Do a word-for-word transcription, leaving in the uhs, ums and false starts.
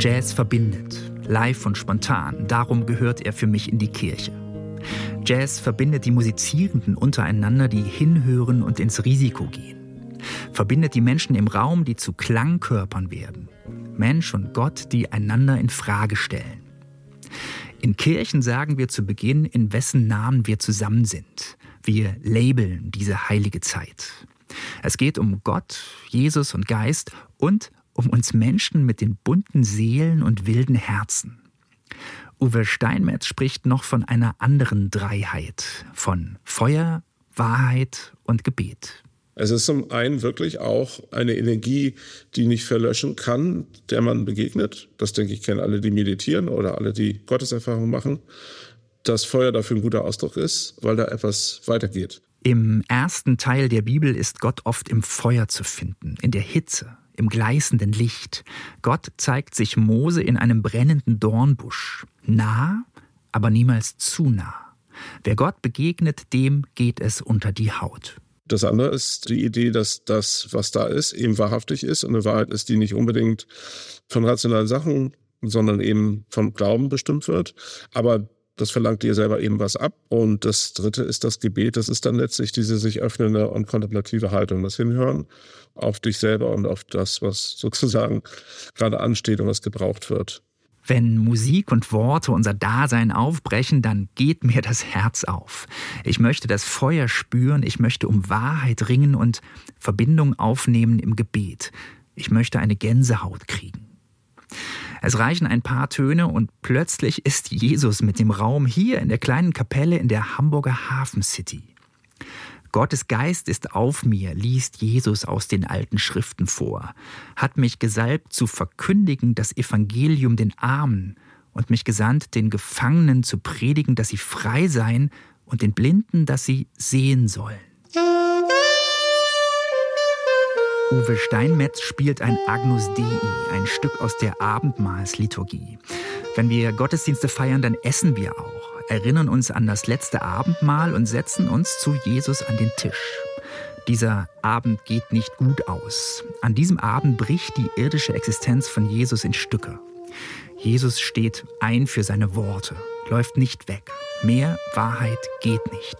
Jazz verbindet, live und spontan, darum gehört er für mich in die Kirche. Jazz verbindet die Musizierenden untereinander, die hinhören und ins Risiko gehen. Verbindet die Menschen im Raum, die zu Klangkörpern werden. Mensch und Gott, die einander in Frage stellen. In Kirchen sagen wir zu Beginn, in wessen Namen wir zusammen sind. Wir labeln diese heilige Zeit. Es geht um Gott, Jesus und Geist und um uns Menschen mit den bunten Seelen und wilden Herzen. Uwe Steinmetz spricht noch von einer anderen Dreiheit, von Feuer, Wahrheit und Gebet. Es ist zum einen wirklich auch eine Energie, die nicht verlöschen kann, der man begegnet. Das, denke ich, kennen alle, die meditieren oder alle, die Gotteserfahrung machen. Dass Feuer dafür ein guter Ausdruck ist, weil da etwas weitergeht. Im ersten Teil der Bibel ist Gott oft im Feuer zu finden, in der Hitze, im gleißenden Licht. Gott zeigt sich Mose in einem brennenden Dornbusch. Nah, aber niemals zu nah. Wer Gott begegnet, dem geht es unter die Haut. Das andere ist die Idee, dass das, was da ist, eben wahrhaftig ist. Und eine Wahrheit ist, die nicht unbedingt von rationalen Sachen, sondern eben vom Glauben bestimmt wird. Aber das verlangt dir selber eben was ab. Und das Dritte ist das Gebet. Das ist dann letztlich diese sich öffnende und kontemplative Haltung. Das Hinhören auf dich selber und auf das, was sozusagen gerade ansteht und was gebraucht wird. Wenn Musik und Worte unser Dasein aufbrechen, dann geht mir das Herz auf. Ich möchte das Feuer spüren, ich möchte um Wahrheit ringen und Verbindung aufnehmen im Gebet. Ich möchte eine Gänsehaut kriegen. Es reichen ein paar Töne und plötzlich ist Jesus mit dem Raum hier in der kleinen Kapelle in der Hamburger Hafen City. Gottes Geist ist auf mir, liest Jesus aus den alten Schriften vor, hat mich gesalbt zu verkündigen das Evangelium den Armen und mich gesandt, den Gefangenen zu predigen, dass sie frei seien und den Blinden, dass sie sehen sollen. Uwe Steinmetz spielt ein Agnus Dei, ein Stück aus der Abendmahlsliturgie. Wenn wir Gottesdienste feiern, dann essen wir auch, erinnern uns an das letzte Abendmahl und setzen uns zu Jesus an den Tisch. Dieser Abend geht nicht gut aus. An diesem Abend bricht die irdische Existenz von Jesus in Stücke. Jesus steht ein für seine Worte, läuft nicht weg. Mehr Wahrheit geht nicht.